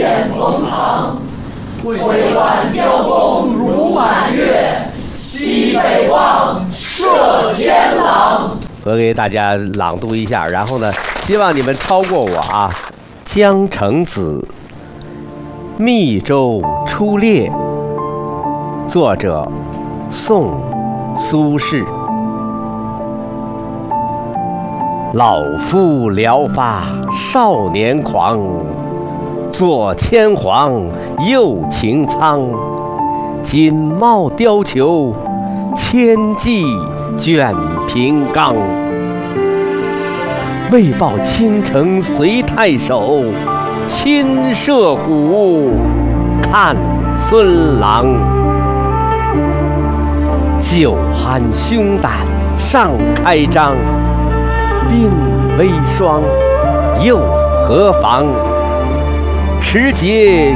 显冯唐，会挽雕弓如满月，西北望，射天狼。 我给大家朗读一下，然后呢，希望你们超过我啊。江城子，密州出猎。作者：宋·苏轼。老夫聊发少年狂，坐牵黄又擎苍。锦帽貂裘，千骑卷平冈。为报倾城随太守，亲射虎，看孙郎。酒酣胸胆尚开张，鬓微霜，又何妨？持节